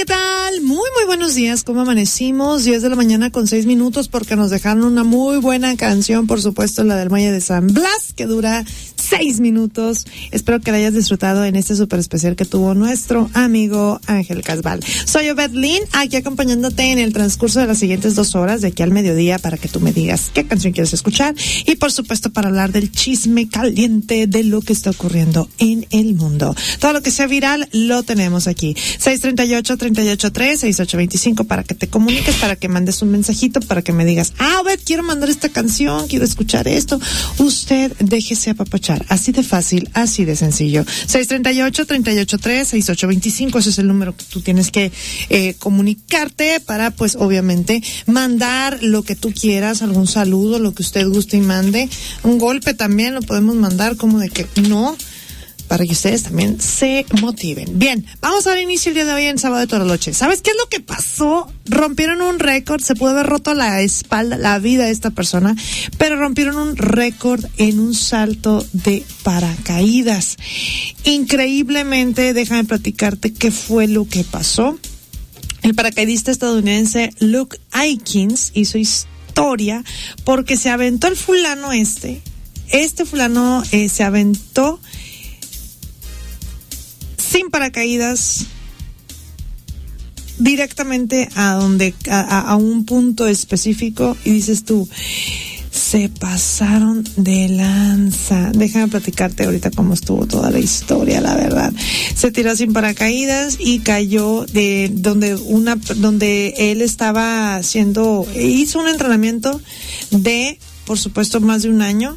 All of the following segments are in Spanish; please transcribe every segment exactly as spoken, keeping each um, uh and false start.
tal? Muy, muy buenos días. ¿Cómo amanecimos? diez de la mañana con seis minutos porque nos dejaron una muy buena canción, por supuesto, la del Muelle de San Blas, que dura seis minutos. Espero que la hayas disfrutado en este súper especial que tuvo nuestro amigo Ángel Casval. Soy Obed Lynn, aquí acompañándote en el transcurso de las siguientes dos horas, de aquí al mediodía, para que tú me digas qué canción quieres escuchar y, por supuesto, para hablar del chisme caliente de lo que está ocurriendo en el mundo. Todo lo que sea viral lo tenemos aquí. seis tres ocho, tres ocho tres, seis ocho dos cinco para que te comuniques, para que mandes un mensajito, para que me digas, ah, Obed, quiero mandar esta canción, quiero escuchar esto. Usted déjese apapachar. Así de fácil, así de sencillo. seis tres ocho, tres ocho tres, seis ocho dos cinco, ese es el número que tú tienes que eh, comunicarte para, pues, obviamente, mandar lo que tú quieras, algún saludo, lo que usted guste y mande. Un golpe también lo podemos mandar, como de que no, para que ustedes también se motiven. Bien, vamos a dar inicio el día de hoy en Sábado de Toroloche. ¿Sabes qué es lo que pasó? Rompieron un récord, se pudo haber roto la espalda, la vida de esta persona, pero rompieron un récord en un salto de paracaídas. Increíblemente, déjame platicarte qué fue lo que pasó. El paracaidista estadounidense Luke Aikins hizo historia porque se aventó el fulano este. Este fulano eh, se aventó sin paracaídas directamente a donde a, a un punto específico, y dices tú, se pasaron de lanza. Déjame platicarte ahorita cómo estuvo toda la historia, la verdad. Se tiró sin paracaídas y cayó de donde una donde él estaba haciendo, hizo un entrenamiento de, por supuesto, más de un año,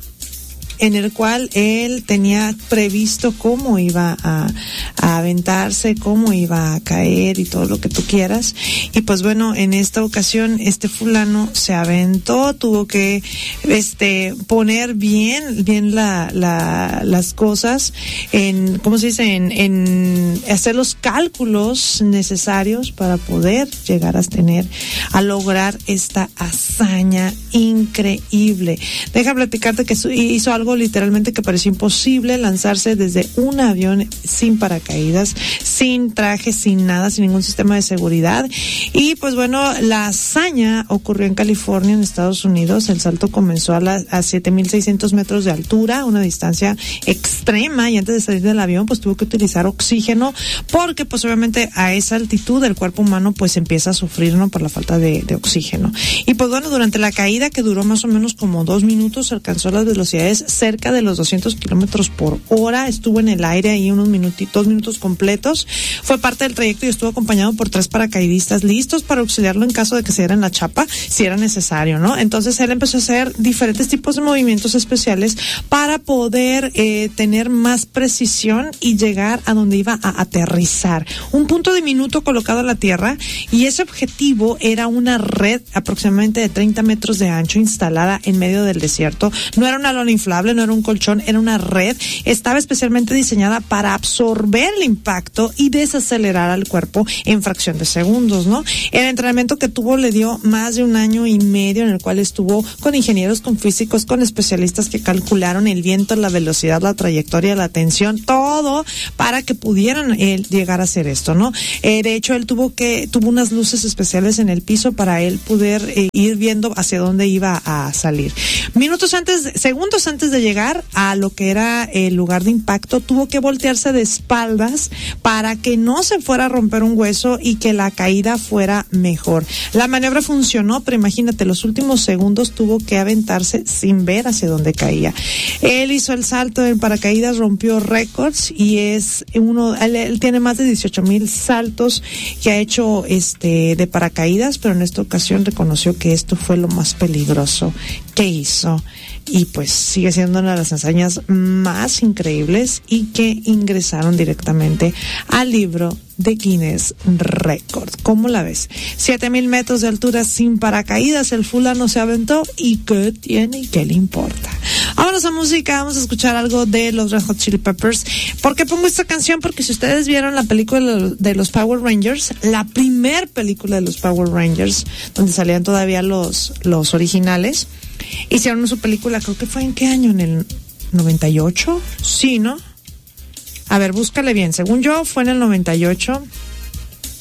en el cual él tenía previsto cómo iba a, a aventarse, cómo iba a caer y todo lo que tú quieras. Y pues bueno, en esta ocasión este fulano se aventó, tuvo que este poner bien bien la, la las cosas en, ¿cómo se dice? En, en hacer los cálculos necesarios para poder llegar a tener, a lograr esta hazaña increíble. Deja platicarte que hizo algo literalmente que pareció imposible, lanzarse desde un avión sin paracaídas, sin traje, sin nada, sin ningún sistema de seguridad. Y pues bueno, la hazaña ocurrió en California, en Estados Unidos. El salto comenzó a, la, a siete mil seiscientos metros de altura, una distancia extrema, y antes de salir del avión pues tuvo que utilizar oxígeno, porque pues obviamente a esa altitud el cuerpo humano pues empieza a sufrir, ¿no?, por la falta de, de oxígeno. Y pues bueno, durante la caída, que duró más o menos como dos minutos, alcanzó las velocidades cerca de los doscientos kilómetros por hora, estuvo en el aire ahí unos minutitos, dos minutos completos, fue parte del trayecto y estuvo acompañado por tres paracaidistas listos para auxiliarlo en caso de que se diera en la chapa, si era necesario, ¿no? Entonces él empezó a hacer diferentes tipos de movimientos especiales para poder eh, tener más precisión y llegar a donde iba a aterrizar. Un punto diminuto colocado en la tierra, y ese objetivo era una red aproximadamente de treinta metros de ancho instalada en medio del desierto. No era una lona inflable, no era un colchón, era una red. Estaba especialmente diseñada para absorber el impacto y desacelerar al cuerpo en fracción de segundos, ¿no? El entrenamiento que tuvo le dio más de un año y medio, en el cual estuvo con ingenieros, con físicos, con especialistas que calcularon el viento, la velocidad, la trayectoria, la tensión, todo para que pudieran él llegar a hacer esto, ¿no? Eh, de hecho, él tuvo que tuvo unas luces especiales en el piso para él poder eh, ir viendo hacia dónde iba a salir. Minutos antes, segundos antes de llegar a lo que era el lugar de impacto, tuvo que voltearse de espaldas para que no se fuera a romper un hueso y que la caída fuera mejor. La maniobra funcionó, pero imagínate, los últimos segundos tuvo que aventarse sin ver hacia dónde caía. Él hizo el salto en paracaídas, rompió récords y es uno, él, él tiene más de dieciocho mil saltos que ha hecho este de paracaídas, pero en esta ocasión reconoció que esto fue lo más peligroso que hizo. Y pues sigue siendo una de las hazañas más increíbles y que ingresaron directamente al libro de Guinness Record. ¿Cómo la ves? Siete mil metros de altura sin paracaídas, el fulano se aventó, y ¿qué tiene y qué le importa? Vámonos a música, vamos a escuchar algo de los Red Hot Chili Peppers. ¿Por qué pongo esta canción? Porque si ustedes vieron la película de los Power Rangers, la primer película de los Power Rangers, donde salían todavía los, los originales, hicieron su película, creo que fue ¿en qué año? ¿En el noventa y ocho? Sí, ¿no? A ver, búscale bien. Según yo, fue en el noventa y ocho.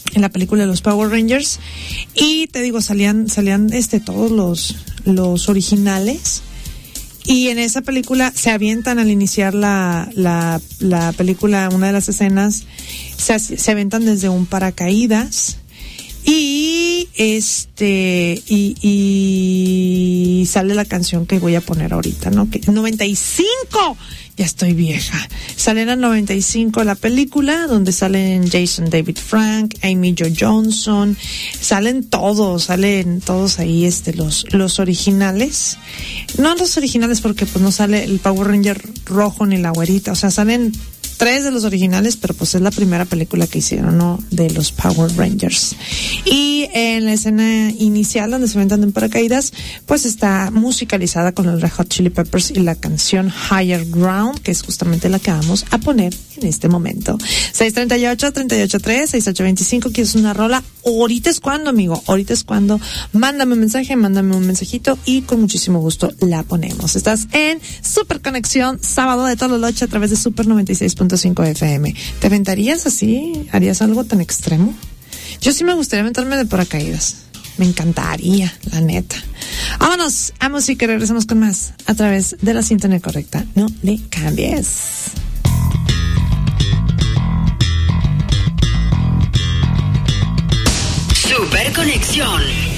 en la película de los Power Rangers. Y te digo, salían, salían este, todos los, los originales. Y en esa película se avientan al iniciar la, la, la película, una de las escenas, se, se avientan desde un paracaídas. Y este y, y sale la canción que voy a poner ahorita, ¿no? Que noventa y cinco, ya estoy vieja. Sale en el noventa y cinco la película, donde salen Jason David Frank, Amy Jo Johnson, salen todos, salen todos ahí, este, los, los originales. No los originales porque pues no sale el Power Ranger rojo ni la güerita, o sea, salen tres de los originales, pero pues es la primera película que hicieron, ¿no? De los Power Rangers. Y en la escena inicial, donde se aventan en paracaídas, pues está musicalizada con los Red Hot Chili Peppers y la canción Higher Ground, que es justamente la que vamos a poner en este momento. seis treinta y ocho, treinta y ocho tres, sesenta y ocho veinticinco, ¿quieres una rola? Ahorita es cuando, amigo, ahorita es cuando. Mándame un mensaje, mándame un mensajito y con muchísimo gusto la ponemos. Estás en Super Conexión, sábado de toda la noche a través de Super noventa y seis punto cinco F M. ¿Te aventarías así? ¿Harías algo tan extremo? Yo sí me gustaría aventarme de paracaídas. Me encantaría, la neta. Vámonos a música y regresamos con más a través de la sintonía correcta. No le cambies. Super Conexión.